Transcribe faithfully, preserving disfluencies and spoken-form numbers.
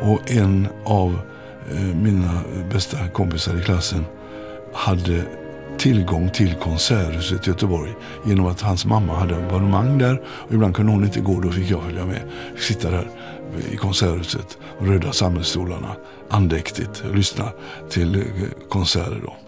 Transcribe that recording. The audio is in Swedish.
Och en av eh, mina bästa kompisar i klassen hade tillgång till Konserthuset i Göteborg genom att hans mamma hade en abonnemang där, och ibland kunde hon inte gå, då fick jag följa med. Vi sitter där i Konserthuset och Röda samhällsstolarna andäktigt och lyssna till konserter då.